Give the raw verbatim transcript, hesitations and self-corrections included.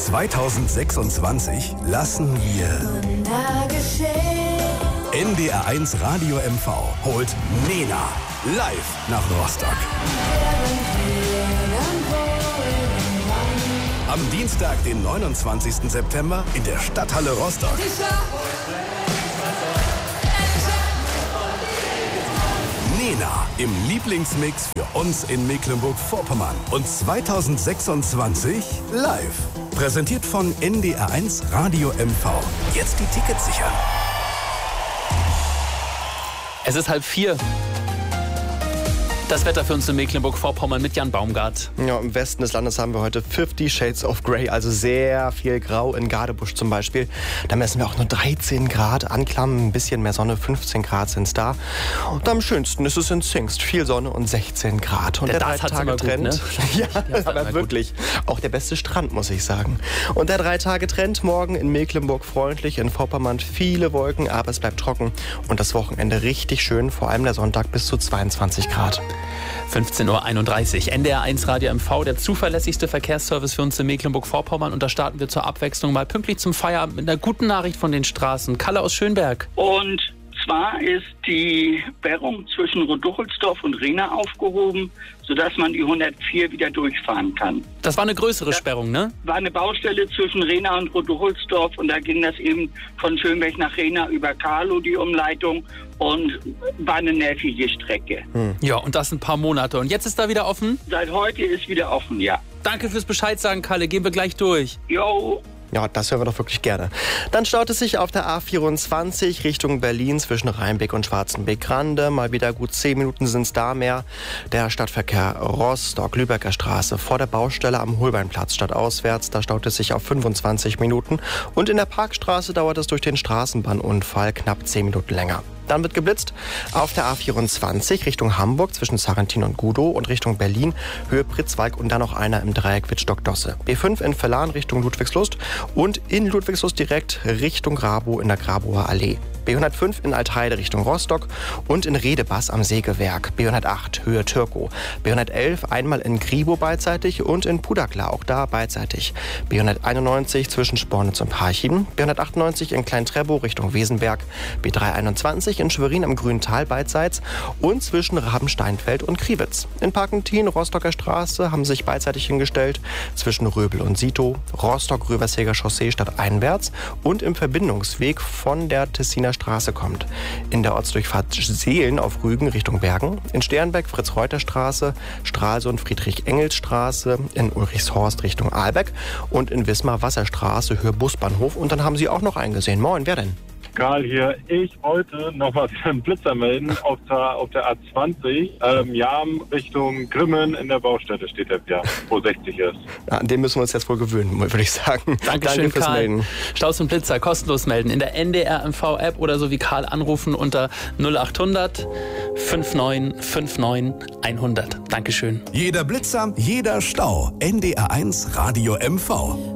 zweitausendsechsundzwanzig lassen wir N D R eins Radio M V holt Nena live nach Rostock. Am Dienstag, den neunundzwanzigsten September in der Stadthalle Rostock. Nena im Lieblingsmix für uns in Mecklenburg-Vorpommern und zweitausendsechsundzwanzig live. Präsentiert von N D R eins Radio M V. Jetzt die Tickets sichern. Es ist halb vier. Das Wetter für uns in Mecklenburg-Vorpommern mit Jan Baumgart. Ja, im Westen des Landes haben wir heute fifty Shades of Grey, also sehr viel Grau in Gadebusch zum Beispiel. Da messen wir auch nur dreizehn Grad, Anklam, ein bisschen mehr Sonne, fünfzehn Grad sind es da. Und am schönsten ist es in Zingst, viel Sonne und sechzehn Grad. Und der, der drei Tage Trend, ne? Ja, aber wirklich. Auch der beste Strand, muss ich sagen. Und der drei Tage Trend morgen in Mecklenburg freundlich, in Vorpommern viele Wolken, aber es bleibt trocken. Und das Wochenende richtig schön, vor allem der Sonntag bis zu zweiundzwanzig Grad. fünfzehn Uhr einunddreißig. N D R eins Radio M V, der zuverlässigste Verkehrsservice für uns in Mecklenburg-Vorpommern. Und da starten wir zur Abwechslung mal pünktlich zum Feierabend mit einer guten Nachricht von den Straßen. Kalle aus Schönberg. Und zwar ist die Sperrung zwischen Roduchelsdorf und Rehna aufgehoben, sodass man die hundertvier wieder durchfahren kann. Das war eine größere das Sperrung, ne? War eine Baustelle zwischen Rehna und Roduchelsdorf und da ging das eben von Schönberg nach Rehna über Carlo, die Umleitung, und war eine nervige Strecke. Hm. Ja, und das ein paar Monate. Und jetzt ist da wieder offen? Seit heute ist wieder offen, ja. Danke fürs Bescheid sagen, Kalle. Gehen wir gleich durch. Jo. Ja, das hören wir doch wirklich gerne. Dann staut es sich auf der A vierundzwanzig Richtung Berlin zwischen Rheinbeck und Schwarzenbeck-Grande. Mal wieder gut zehn Minuten sind es da mehr. Der Stadtverkehr Rostock-Lübecker Straße vor der Baustelle am Holbeinplatz stadtauswärts. Da staut es sich auf fünfundzwanzig Minuten. Und in der Parkstraße dauert es durch den Straßenbahnunfall knapp zehn Minuten länger. Dann wird geblitzt auf der A vierundzwanzig Richtung Hamburg zwischen Sarrentin und Gudow und Richtung Berlin Höhe Pritzwalk und dann noch einer im Dreieck Wittstock-Dosse. B fünf in Verlan Richtung Ludwigslust und in Ludwigslust direkt Richtung Grabow in der Grabower Allee. B hundertfünf in Altheide Richtung Rostock und in Redebass am Sägewerk. B hundertacht Höhe Türkow. B hundertelf einmal in Gribow beidseitig und in Pudakla auch da beidseitig. B hunderteinundneunzig zwischen Spornitz und Parchim. B hundertachtundneunzig in Klein-Trebow Richtung Wesenberg. B dreihunderteinundzwanzig in Schwerin am Grüntal beidseits und zwischen Rabensteinfeld und Kriwitz. In Parkentin Rostocker Straße haben sich beidseitig hingestellt zwischen Röbel und Sito, Rostock-Röversäger Chaussee stadteinwärts und im Verbindungsweg von der Tessiner Straße kommt. In der Ortsdurchfahrt Seelen auf Rügen Richtung Bergen, in Sternberg Fritz-Reuter-Straße, Stralsund Friedrich-Engels-Straße, in Ulrichshorst Richtung Ahlbeck und in Wismar Wasserstraße Höhe Busbahnhof. Und dann haben Sie auch noch einen gesehen. Moin, wer denn? Karl hier. Ich wollte nochmal wieder einen Blitzer melden auf der, auf der A zwanzig. Ähm, Jam Richtung Grimmen in der Baustelle steht der wieder, wo sechzig ist. Ja, an dem müssen wir uns jetzt wohl gewöhnen, würde ich sagen. Dankeschön, Danke fürs Karl. Melden. Staus und Blitzer kostenlos melden in der N D R M V-App oder so wie Karl anrufen unter null achthundert neunundfünfzig neunundfünfzig hundert. Dankeschön. Jeder Blitzer, jeder Stau. N D R eins Radio M V.